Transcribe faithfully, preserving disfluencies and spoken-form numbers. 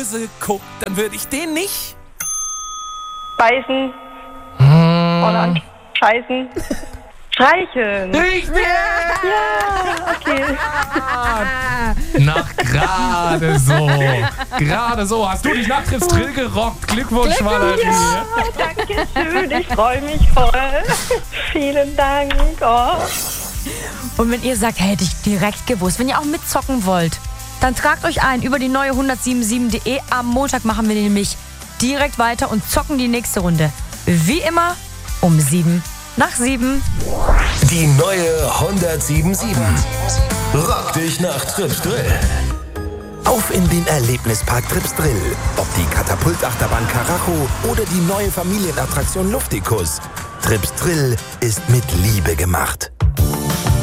Nase guckt, dann würde ich den nicht... Beißen. Hm. Oder scheißen. Streicheln. Richtig! Ja, okay. Na, gerade so. Gerade so. Hast du dich nach Trips Drill gerockt? Glückwunsch, Valerie. Ja, danke schön. Ich freue mich voll. Vielen Dank. Oh. Und wenn ihr sagt, hätte ich direkt gewusst, wenn ihr auch mitzocken wollt, dann tragt euch ein über die neue hundertsiebenundsiebzig punkt de. Am Montag machen wir nämlich direkt weiter und zocken die nächste Runde. Wie immer um sieben nach sieben. Die neue hundertsiebenundsiebzig. Rock dich nach Trips Drill. Auf in den Erlebnispark Trips Drill. Ob die Katapultachterbahn Karacho oder die neue Familienattraktion Luftikus. Trips Drill ist mit Liebe gemacht.